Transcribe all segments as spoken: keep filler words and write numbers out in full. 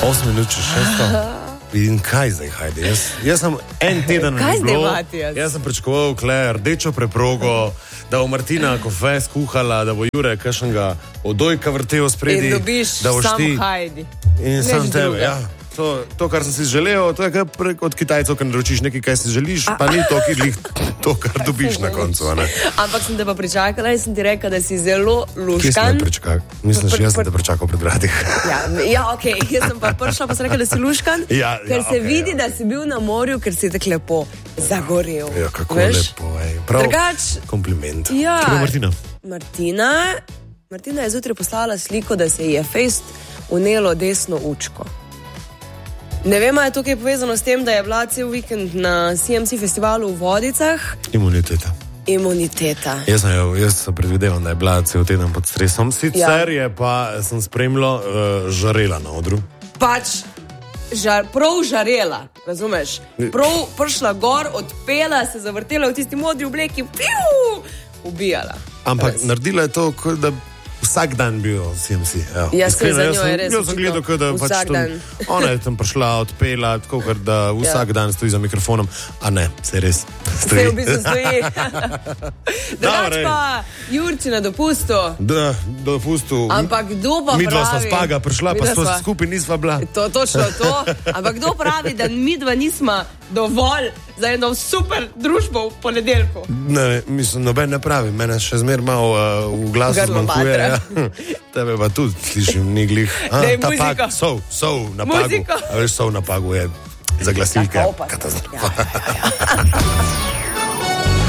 osem minut čez šesto. In kaj zdaj, hajde? Jaz, jaz sem en teden Kaj zdaj bilo, Matijas? jaz sem pričakoval kle rdečo preprogo, da bo Martina kofe skuhala, da bo Jure kakšnega odojka vrtel spredi. In dobiš da boš sam ti, hajdi. in Nič sam tebe, druga. ja. To, to, kar sem si želel, to je kar prek od Kitajcev, ker naročiš nekaj, kaj si želiš, pa ni to, ki, to kar dobiš na koncu. Ne? Ampak sem te pa pričakala in sem ti rekla, da si zelo Kje si me luškan. pričakal? Mislim, Pr- že jaz sem pr- te pričakal pred vratih. Ja, ja, ok, jaz sem pa prišla, pa sem rekla, da si luškan, Ja, ker ja, se okej, vidi, ja. da si bil na morju, ker si tako lepo zagorel. Ja, kako Veš? lepo, ej. Prav Drugač, kompliment. ja, Kje je Martina? Martina, Martina je zjutraj poslala sliko, da se ji je fejst unelo desno učko. Ne vem, ali je to kaj povezano s tem, da je bila cel vikend na C M C festivalu v Vodicah. Imuniteta. Imuniteta. Jaz sem, jo- jaz sem predvideval, da je bila cel teden pod stresom. Sicer ja. je pa, sem spremljal, uh, žarela na odru. Pač žar, prav žarela, razumeš? Prav prišla gor, odpela, se zavrtela v tisti modri obleki, piu, ubijala. Ampak Res. naredila je to, kot da vsak dan bil v C M C. Ja, Ja, Iskreno, saj za jaz njo sem- je res Jaz sem očitno gledal, kot da pač vsak tam, dan. ona je tam prišla, odpela, tako kot da vsak ja. dan stoji za mikrofonom. A ne, se res Vse stoji. v bistvu stoji. Drugač Dobre. pa Jurči na dopustu. Da, dopustu. Ampak kdo pa Mi dva sva pravi- spaga prišla, pa Midva sva sva- skupaj nisva bila. To, točno to. Ampak kdo pravi, da mi dva nismo dovolj za eno super družbo v ponedeljku? Ne, mislim, noben ne pravi, mene še zmer malo uh, v glasu Grlo zmanjkuje. matra. Ja. Tebe pa tudi slišim, ni glih. A, Daj ta muziko. pag, sov, sov na pagu. Muziko. A veš, sov na pagu je za glasilke. Tako pa- Katastrofa. Ja, ja, ja.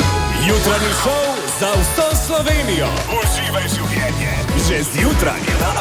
Jutranji šov za vso Slovenijo. Uživaj življenje. Že zjutraj.